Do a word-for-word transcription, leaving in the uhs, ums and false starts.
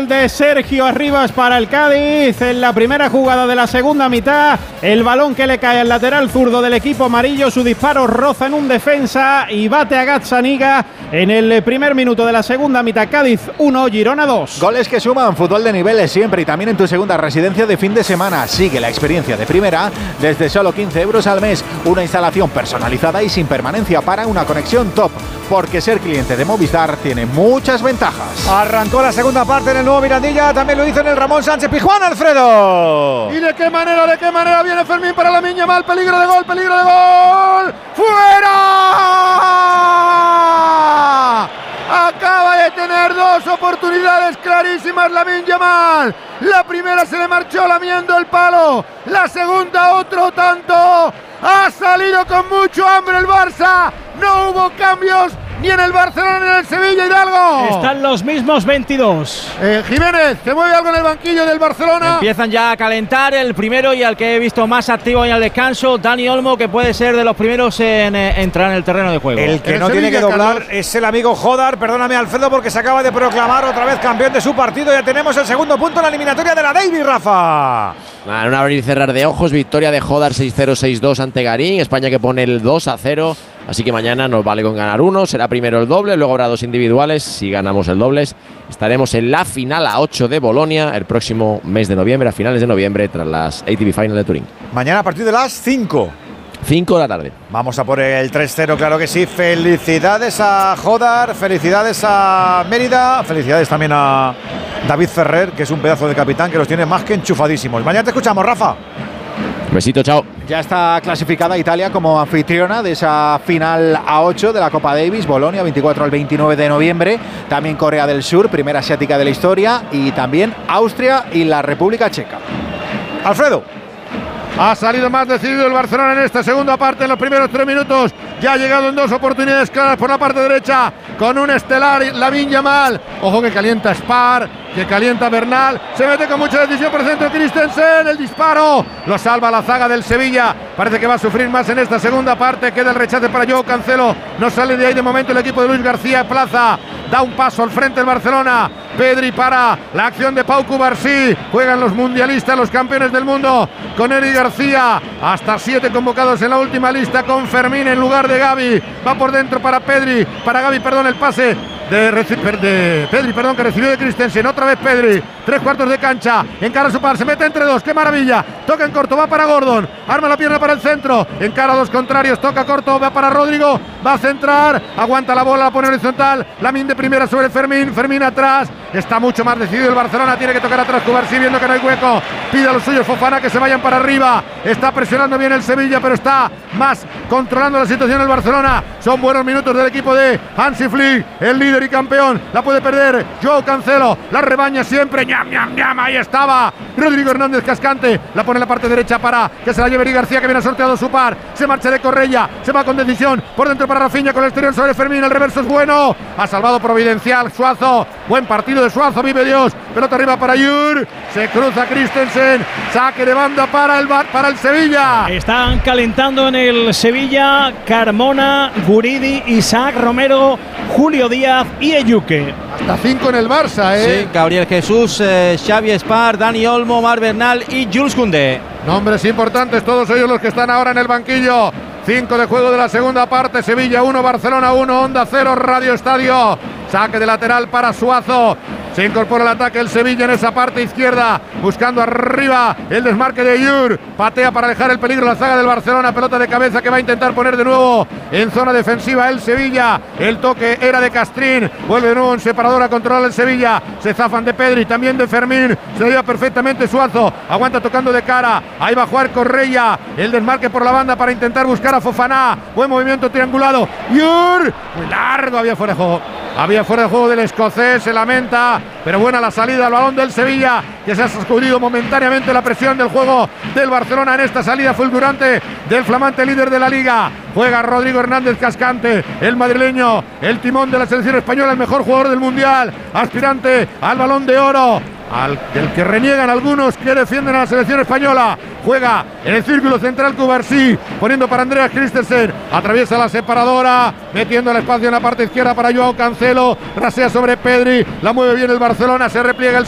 Gol de Sergio Arribas para el Cádiz en la primera jugada de la segunda mitad. El balón que le cae al lateral zurdo del equipo amarillo, su disparo roza en un defensa y bate a Gazzaniga en el primer minuto de la segunda mitad. Cádiz uno, Girona dos. Goles que suman, fútbol de niveles siempre y también en tu segunda residencia de fin de semana. Sigue la experiencia de primera desde solo quince euros al mes. Una instalación personalizada y sin permanencia para una conexión top. Porque ser cliente de Movistar tiene muchas ventajas. Arrancó la segunda parte en el nuevo Mirandilla, también lo hizo en el Ramón Sánchez Pizjuán, Alfredo. ¿Y de qué manera, de qué manera viene Fermín para Lamine Yamal? Peligro de gol, peligro de gol. ¡Fuera! Acaba de tener dos oportunidades clarísimas Lamine Yamal. La primera se le marchó lamiendo el palo, la segunda otro tanto. Ha salido con mucho hambre el Barça. No hubo cambios ni en el Barcelona ni en el Sevilla, Hidalgo. Están los mismos veintidós. Eh, Jiménez, ¿se mueve algo en el banquillo del Barcelona? Empiezan ya a calentar. El primero y al que he visto más activo en el descanso, Dani Olmo, que puede ser de los primeros en eh, entrar en el terreno de juego. El que el no Sevilla, tiene que doblar Carlos. es el amigo Jodar. Perdóname, Alfredo, porque se acaba de proclamar otra vez campeón de su partido. Ya tenemos el segundo punto en la eliminatoria de la Davis, Rafa. En un abrir y cerrar de ojos, victoria de Jodar seis cero seis dos ante Garín. España que pone el dos a cero. Así que mañana nos vale con ganar uno. Será primero el doble, luego habrá dos individuales. Si ganamos el dobles, estaremos en la final a ocho de Bolonia el próximo mes de noviembre, a finales de noviembre, tras las A T P Final de Turín. Mañana a partir de las cinco. cinco de la tarde. Vamos a por el tres cero, claro que sí. Felicidades a Jodar, felicidades a Mérida, felicidades también a David Ferrer, que es un pedazo de capitán que los tiene más que enchufadísimos. Mañana te escuchamos, Rafa. Besito, chao. Ya está clasificada Italia como anfitriona de esa final a ocho de la Copa Davis, Bolonia, veinticuatro al veintinueve de noviembre. También Corea del Sur, primera asiática de la historia, y también Austria y la República Checa. Alfredo. Ha salido más decidido el Barcelona en esta segunda parte, en los primeros tres minutos. Ya ha llegado en dos oportunidades claras por la parte derecha, con un estelar Lamine Yamal. Ojo que calienta Spar, que calienta Bernal. Se mete con mucha decisión por el centro Christensen. El disparo lo salva la zaga del Sevilla. Parece que va a sufrir más en esta segunda parte. Queda el rechace para Joao Cancelo. No sale de ahí de momento el equipo de Luis García Plaza. Da un paso al frente el Barcelona. Pedri para la acción de Pau Cubarsí. Juegan los mundialistas, los campeones del mundo, con Eric García. Hasta siete convocados en la última lista, con Fermín en lugar de Gavi. Va por dentro para Pedri, para Gavi, perdón, el pase de, de Pedri, perdón, que recibió de Christensen. Otra vez Pedri, tres cuartos de cancha, encara a su par, se mete entre dos, qué maravilla. Toca en corto, va para Gordon, arma la pierna para el centro, encara a dos contrarios, toca corto, va para Rodrigo, va a centrar, aguanta la bola, la pone horizontal. Lamine de primera sobre Fermín, Fermín atrás. Está mucho más decidido el Barcelona, tiene que tocar atrás Cubarsí, viendo que no hay hueco. Pide a los suyos Fofana que se vayan para arriba. Está presionando bien el Sevilla, pero está más controlando la situación el Barcelona. Son buenos minutos del equipo de Hansi Flick, el líder y campeón. La puede perder Joao Cancelo, la rebaña siempre. Ñam, ñam, ñam, ahí estaba Rodrigo Hernández Cascante. La pone en la parte derecha para que se la lleve Eric García, que viene sorteado su par. Se marcha de Correia, se va con decisión. Por dentro para Rafinha, con el exterior sobre Fermín. El reverso es bueno. Ha salvado providencial Suazo. Buen partido de Suazo, vive Dios. Pelota arriba para Yur. Se cruza Christensen. Saque de banda para el, para el Sevilla. Están calentando en el Sevilla Carmona, Guridi, Isaac Romero, Julio Díaz y Eyuque. Hasta cinco en el Barça, ¿eh? Sí, Gabriel Jesús, eh, Xavi Spar, Dani Olmo, Marc Bernal y Jules Koundé. Nombres importantes, todos ellos los que están ahora en el banquillo. Cinco de juego de la segunda parte. Sevilla uno, Barcelona uno, Onda cero, Radio Estadio. Saque de lateral para Suazo. Se incorpora el ataque el Sevilla en esa parte izquierda, buscando arriba el desmarque de Yur. Patea para alejar el peligro la zaga del Barcelona. Pelota de cabeza que va a intentar poner de nuevo en zona defensiva el Sevilla. El toque era de Castrín. Vuelve de nuevo en separador a controlar el Sevilla. Se zafan de Pedri, también de Fermín. Se lo lleva perfectamente Suazo. Aguanta tocando de cara. Ahí va a jugar Correia. El desmarque por la banda para intentar buscar a Fofana. Buen movimiento triangulado. Yur. Muy largo, había fuera de juego. Había fuera de juego del escocés, se lamenta, pero buena la salida al balón del Sevilla, que se ha sacudido momentáneamente la presión del juego del Barcelona en esta salida fulgurante del flamante líder de la Liga. Juega Rodrigo Hernández Cascante, el madrileño, el timón de la selección española, el mejor jugador del Mundial, aspirante al Balón de Oro, al del que reniegan algunos que defienden a la selección española. Juega en el círculo central Cubarsí, poniendo para Andreas Christensen, atraviesa la separadora, metiendo el espacio en la parte izquierda para Joao Cancelo, rasea sobre Pedri, la mueve bien el Barcelona, se repliega el